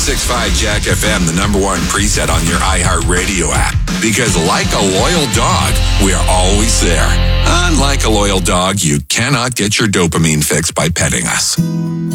106.5 Jack FM, the number one preset on your iHeartRadio app. Because like a loyal dog, we are always there. Unlike a loyal dog, you cannot get your dopamine fix by petting us.